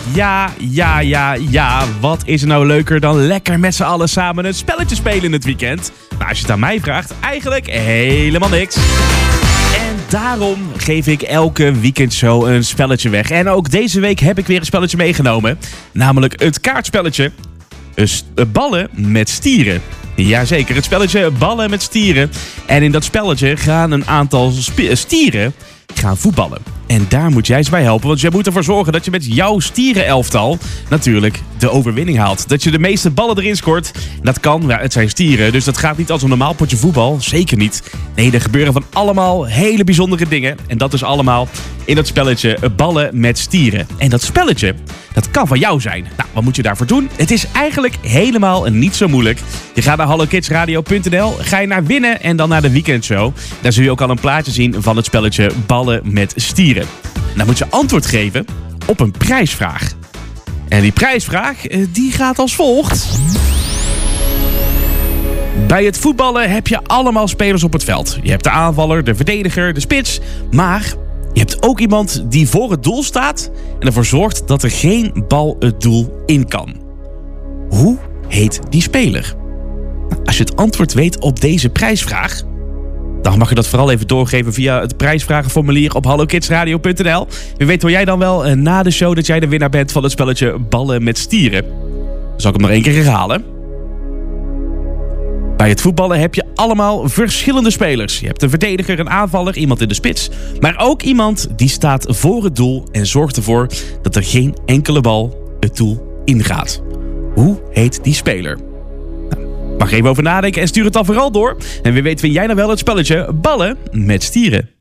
Ja. Wat is er nou leuker dan lekker met z'n allen samen een spelletje spelen in het weekend? Nou, als je het aan mij vraagt, eigenlijk helemaal niks. En daarom geef ik elke weekendshow een spelletje weg. En ook deze week heb ik weer een spelletje meegenomen. Namelijk het kaartspelletje ballen met stieren. Jazeker, het spelletje ballen met stieren. En in dat spelletje gaan een aantal stieren gaan voetballen. En daar moet jij ze bij helpen, want jij moet ervoor zorgen dat je met jouw stierenelftal natuurlijk de overwinning haalt. Dat je de meeste ballen erin scoort. Dat kan, het zijn stieren, dus dat gaat niet als een normaal potje voetbal. Zeker niet. Nee, er gebeuren van allemaal hele bijzondere dingen. En dat is allemaal in dat spelletje ballen met stieren. En dat spelletje, dat kan van jou zijn. Nou, wat moet je daarvoor doen? Het is eigenlijk helemaal niet zo moeilijk. Je gaat naar hallokidsradio.nl, ga je naar winnen en dan naar de weekendshow. Daar zul je ook al een plaatje zien van het spelletje ballen met stieren. Dan moet je antwoord geven op een prijsvraag. En die prijsvraag die gaat als volgt. Bij het voetballen heb je allemaal spelers op het veld. Je hebt de aanvaller, de verdediger, de spits. Maar je hebt ook iemand die voor het doel staat en ervoor zorgt dat er geen bal het doel in kan. Hoe heet die speler? Nou, als je het antwoord weet op deze prijsvraag, dan mag je dat vooral even doorgeven via het prijsvragenformulier op hallokidsradio.nl. Wie weet hoor jij dan wel na de show dat jij de winnaar bent van het spelletje ballen met stieren. Zal ik hem nog één keer herhalen? Bij het voetballen heb je allemaal verschillende spelers. Je hebt een verdediger, een aanvaller, iemand in de spits. Maar ook iemand die staat voor het doel en zorgt ervoor dat er geen enkele bal het doel ingaat. Hoe heet die speler? Mag even over nadenken en stuur het dan vooral door. En wie weet win jij nou wel het spelletje ballen met stieren.